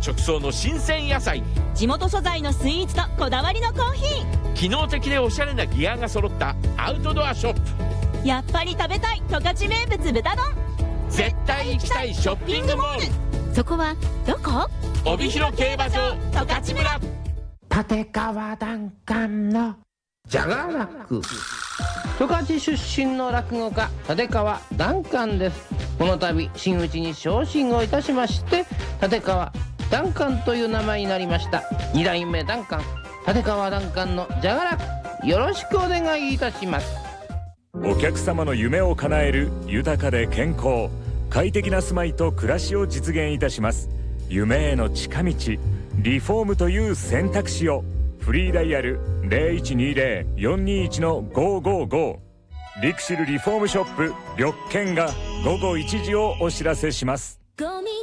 直送の新鮮野菜、 地元素材のスイーツとこだわりのコーヒー、 機能的でおしゃれなギアが揃ったアウトドアショップ。 やっぱり食べたい十勝名物豚丼。 絶対行きたいショッピングモール。 そこはどこ？ 帯広競馬場十勝村。 立川談館のジャガーラック。十勝出身の落語家立川談館です。この度真打ちに昇進をいたしまして立川談館という名前になりました。二代目談館立川談館のジャガーラック、よろしくお願いいたします。 お客様の夢を叶える豊かで健康快適な住まいと暮らしを実現いたします。夢への近道、リフォームという選択肢を。フリーダイヤル 0120-421-555。リクシルリフォームショップ緑見が午後1時をお知らせします。